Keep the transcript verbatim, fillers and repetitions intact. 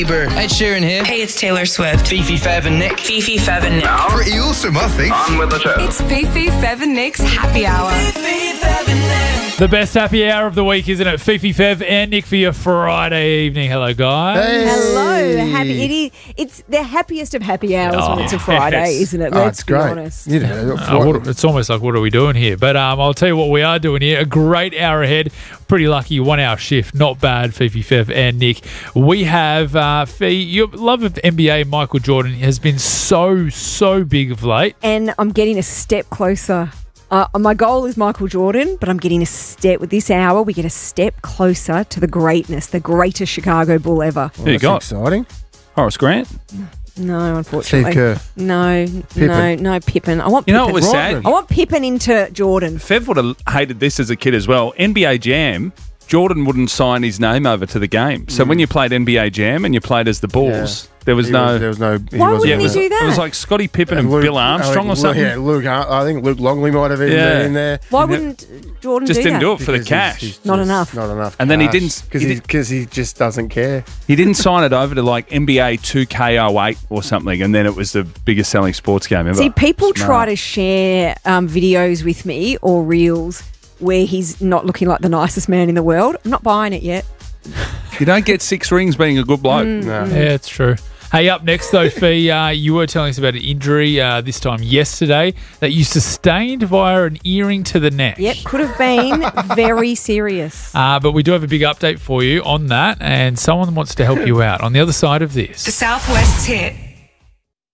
Ed Sheeran here. Hey, it's Taylor Swift. Fifi, Fev and Nick. Fifi, Fev and Nick. Pretty awesome, I think. On with the show. It's Fifi, Fev and Nick's Happy Hour. Fifi, Fev and Nick. The best happy hour of the week, isn't it? Fifi, Fev and Nick for your Friday evening. Hello, guys. Hey. Hello, happy. It is, it's the happiest of happy hours Oh, when it's a Friday, yes. isn't it? Oh, Let's it's be great. honest. You know, Uh, what, it's almost like, what are we doing here? But um, I'll tell you what we are doing here. A great hour ahead. Pretty lucky one-hour shift. Not bad, Fifi, Fev and Nick. We have, uh, Fee, your love of N B A, Michael Jordan, has been so, so big of late. And I'm getting a step closer. Uh, my goal is Michael Jordan, but I'm getting a step with this hour. We get a step closer to the greatness, the greatest Chicago Bull ever. well, Who you that's got? exciting. Horace Grant. No, unfortunately. Steve Kerr. No, no, Pippen. no Pippen. I want You know Pippen. what was sad? Rodman. I want Pippen into Jordan. Fev would have hated this as a kid as well. N B A Jam, Jordan wouldn't sign his name over to the game. So when you played N B A Jam and you played as the Bulls, there was He no... there was no. He Why wasn't wouldn't yeah, it he was, do that? It was like Scottie Pippen and Luke- Bill I Armstrong think or something. Luke- Yeah, Luke. I think Luke Longley might have even Yeah. been in there. Why He wouldn't Jordan Just do didn't that? do it for the Because cash. he's- he's Not just enough. Not enough. And then he didn't- because he he did- because he just doesn't care. He didn't sign it over to like N B A two K oh eight or something, and then it was the biggest selling sports game ever. See, people Smart. try to share um, videos with me or reels where he's not looking like the nicest man in the world. I'm not buying it yet. You don't get six rings being a good bloke. Mm. No. Yeah, it's true. Hey, up next, though, Fee, uh, you were telling us about an injury uh, this time yesterday that you sustained via an earring to the neck. Yep, could have been very serious. Uh, but we do have a big update for you on that, and someone wants to help you out on the other side of this. The Southwest's hit